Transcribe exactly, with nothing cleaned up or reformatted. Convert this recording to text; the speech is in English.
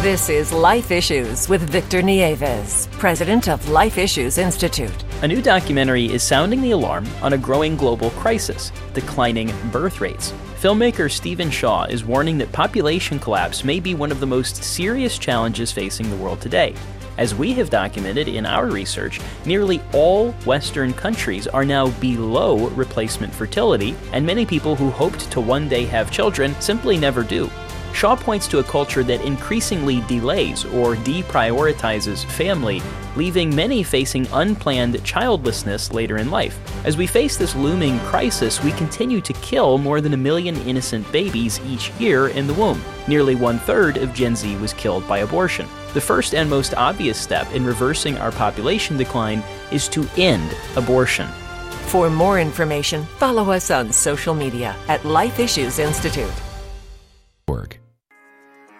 This is Life Issues with Victor Nieves, president of Life Issues Institute. A new documentary is sounding the alarm on a growing global crisis, declining birth rates. Filmmaker Stephen Shaw is warning that population collapse may be one of the most serious challenges facing the world today. As we have documented in our research, nearly all Western countries are now below replacement fertility, and many people who hoped to one day have children simply never do. Shaw points to a culture that increasingly delays or deprioritizes family, leaving many facing unplanned childlessness later in life. As we face this looming crisis, we continue to kill more than a million innocent babies each year in the womb. Nearly one-third of Gen Z was killed by abortion. The first and most obvious step in reversing our population decline is to end abortion. For more information, follow us on social media at Life Issues Institute. Org.